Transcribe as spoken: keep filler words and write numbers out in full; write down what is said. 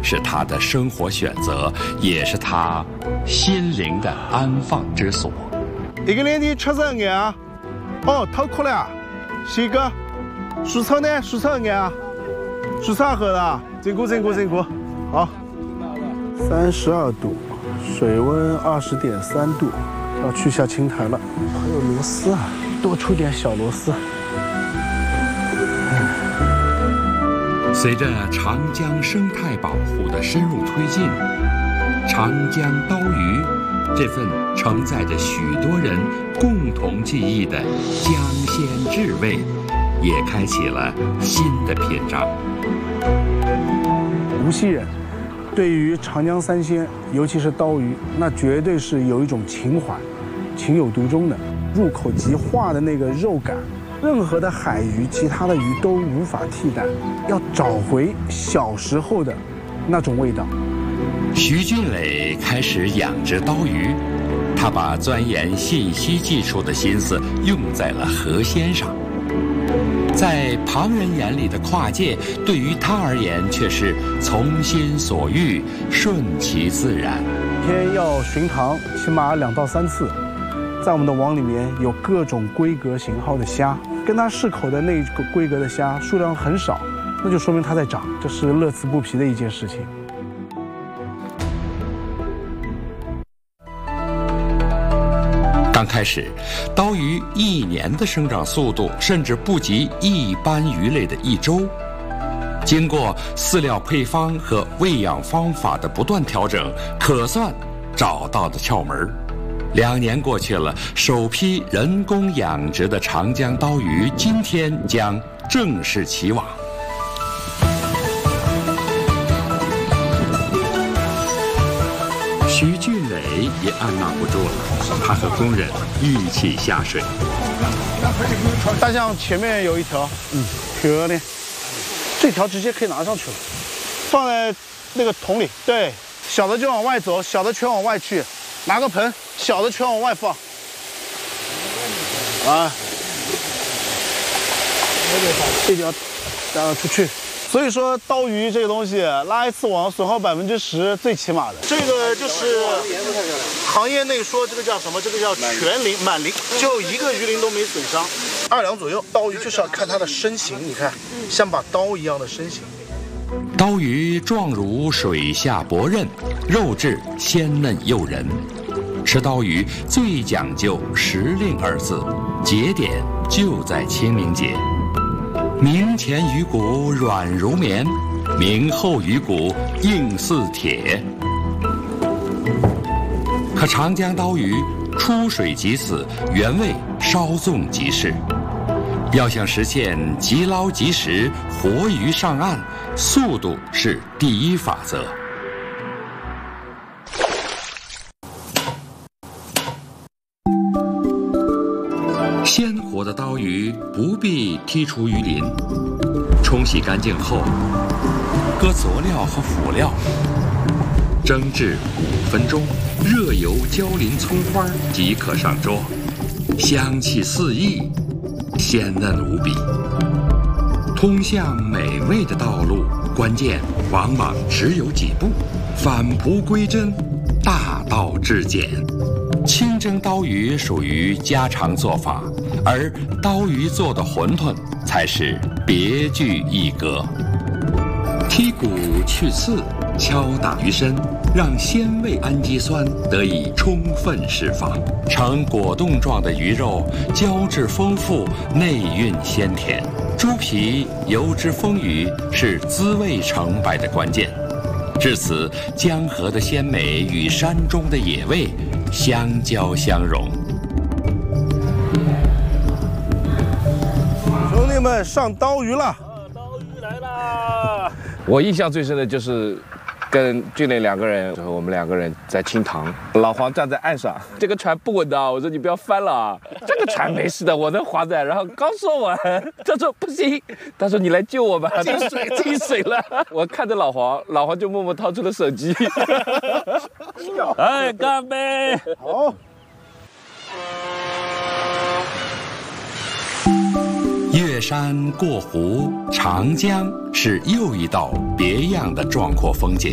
是他的生活选择，也是他心灵的安放之所。 一个年的七十一眼啊！哦，太苦了啊！西哥，蔬菜呢？蔬菜一眼啊！蔬菜好的，辛苦辛苦辛苦。好，三十二度，水温二十点三度，要去下青苔了。还有螺丝啊，多出点小螺丝。 随着长江生态保护的深入推进，长江刀鱼这份承载着许多人共同记忆的江鲜至味，也开启了新的篇章。 无锡人对于长江三鲜，尤其是刀鱼，那绝对是有一种情怀，情有独钟的，入口即化的那个肉感。任何的海鱼，其他的鱼都无法替代，要找回小时候的那种味道。 徐俊磊开始养殖刀鱼，他把钻研信息技术的心思用在了河鲜上。在旁人眼里的跨界，对于他而言却是从心所欲，顺其自然。 一天要巡塘，起码两到三次。在我们的网里面有各种规格型号的虾，跟它适口的那个规格的虾数量很少，那就说明它在长，这是乐此不疲的一件事情。 刚开始，刀鱼一年的生长速度甚至不及一般鱼类的一周。经过饲料配方和喂养方法的不断调整，可算找到了窍门。两年过去了，首批人工养殖的长江刀鱼今天将正式起网。徐俊磊也按捺不住了，他和工人一起下水。 大象前面有一条，嗯，漂亮，这条直接可以拿上去了，放在那个桶里。对，小的就往外走，小的全往外去。拿个盆，小的全往外放。啊，这条带出去。所以说，刀鱼这个东西，拉一次网损耗百分之十，最起码的。这个就是行业内说这个叫什么？这个叫全鳞满鳞，就一个鱼鳞都没损伤，二两左右。刀鱼就是要看它的身形，你看，像把刀一样的身形。 刀鱼状如水下薄刃，肉质鲜嫩诱人。吃刀鱼最讲究时令二字，节点就在清明节。明前鱼骨软如棉，明后鱼骨硬似铁。可长江刀鱼出水即死，原味稍纵即逝。要想实现即捞即食，活鱼上岸，速度是第一法则。鲜活的刀鱼不必剔除鱼鳞，冲洗干净后，搁佐料和辅料，蒸至五分钟，热油浇淋葱花即可上桌，香气四溢，鲜嫩无比。通向美味的道路，关键往往只有几步：返璞归真，大道至简。清蒸刀鱼属于家常做法，而刀鱼做的馄饨才是别具一格。剔骨去刺，敲打鱼身，让鲜味氨基酸得以充分释放，呈果冻状的鱼肉胶质丰富，内蕴鲜甜。猪皮油脂丰腴是滋味成败的关键。至此，江河的鲜美与山中的野味相交相融。 兄弟们，上刀鱼了！ 刀鱼来啦！ 我印象最深的就是跟俊磊两个人，然后我们两个人在清塘，老黄站在岸上，这个船不稳的，我说你不要翻了啊，这个船没事的，我能划在。然后刚说完，他说不行，他说你来救我吧，进水进水了。我看着老黄，老黄就默默掏出了手机，哎，干杯！ 好。 越山过湖，长江是又一道别样的壮阔风景。